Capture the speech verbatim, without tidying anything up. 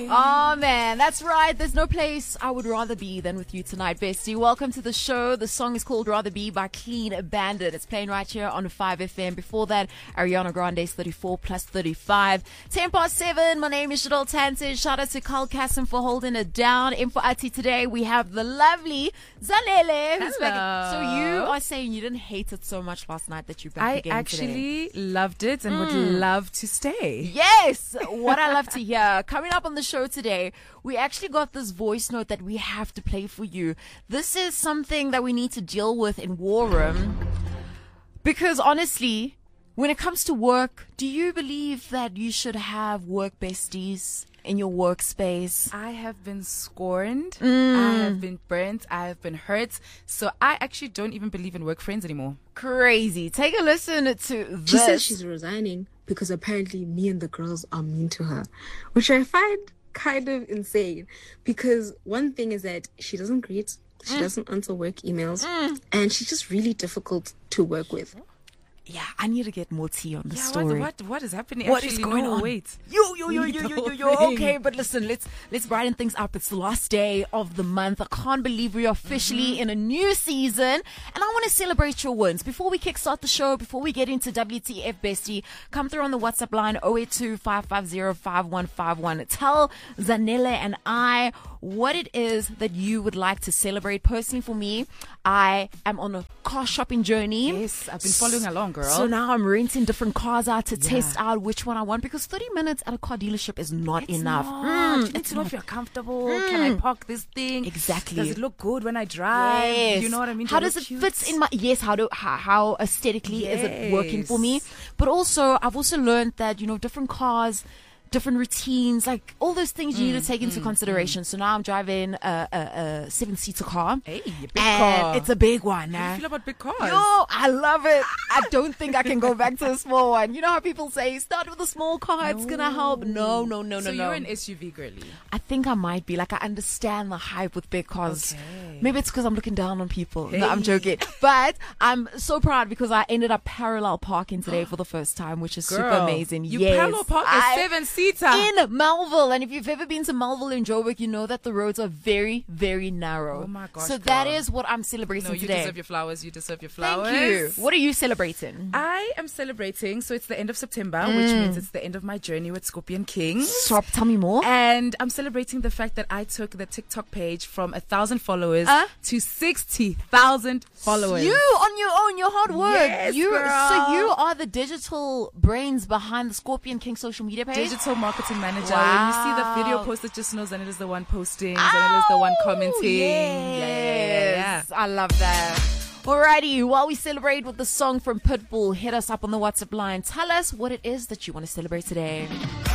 away. Oh man, that's right. There's no place I would rather be than with you tonight, bestie. Welcome to the show. The song is called Rather Be by Clean Bandit. It's playing right here on five F M. Before that, Ariana Grande's thirty-four plus thirty-five. ten past seven. My name is Shadol Tantis. Shout out to Carl Casson for holding it down. In for Ati today, we have the lovely Zanele. who's Hello. back. So you are saying you didn't hate it so much last night that you're back I again actually today. loved it and would love to stay. Yes, what I love to hear. Coming up on the show today, we actually got this voice note that we have to play for you. This is something that we need to deal with in War Room. Because honestly, when it comes to work, do you believe that you should have work besties in your workspace? I have been scorned. Mm. I have been burnt. I have been hurt. So I actually don't even believe in work friends anymore. Crazy. Take a listen to this. She says she's resigning because apparently me and the girls are mean to her, which I find kind of insane because one thing is that she doesn't greet, she mm. doesn't answer work emails, mm. and she's just really difficult to work with. Yeah, I need to get more tea on the yeah, story. What, what, what is happening? What Actually, is going no, on? Wait. Yo, yo, yo, yo, yo, yo, yo. Thing. Okay, but listen, let's let's brighten things up. It's the last day of the month. I can't believe we're officially mm-hmm. in a new season, and I want to celebrate your wins. Before we kickstart the show, before we get into W T F Bestie, come through on the WhatsApp line zero eight two, five five zero, five one five one. Tell Zanele and I what it is that you would like to celebrate. Personally, for me, I am on a car shopping journey. Yes, I've been following along, girl. So now I'm renting different cars out to Yeah. test out which one I want, because thirty minutes at a car dealership is not It's enough. Not. Mm, You need it's to know not. if you're comfortable. Can I park this thing? Exactly. Does it look good when I drive? Yes. You know what I mean? How Do I does it look fit cute? in my yes? How do how, how aesthetically is it working for me? Yes. But also, I've also learned that you know different cars, different routines, like all those things you Mm, need to take into consideration. So now I'm driving a, a, a seven-seater car, Hey, a big and car. it's a big one. How do eh? you feel about big cars? Yo, I love it. I don't think I can go back to a small one. You know how people say, start with a small car, it's gonna help. No, no, no, no, so no. you're an S U V girly. I think I might be. Like, I understand the hype with big cars. Okay. Maybe it's because I'm looking down on people. No, I'm Hey. joking. But I'm so proud because I ended up parallel parking today for the first time, which is super Girl, amazing. You yes, parallel park a I- seven-seater. in Melville. And if you've ever been to Melville in Joburg, you know that the roads are very, very narrow. Oh my gosh, So that girl. is what I'm celebrating No, you today. deserve your flowers. You deserve your flowers. Thank you. What are you celebrating? I am celebrating. So it's the end of September, which Mm. means it's the end of my journey with Scorpion King. Stop. Tell me more. And I'm celebrating the fact that I took the TikTok page from a thousand followers Uh? to sixty thousand followers. You on your own, your hard work. Yes, you girl. so you are the digital brains behind the Scorpion King social media page. Digital marketing manager. Wow. When you see the video posted, just know Zanele is the one posting. Zanele is the one commenting. Yes. Yeah, yeah, yeah, yeah. I love that. Alrighty, while we celebrate with the song from Pitbull, hit us up on the WhatsApp line. Tell us what it is that you want to celebrate today.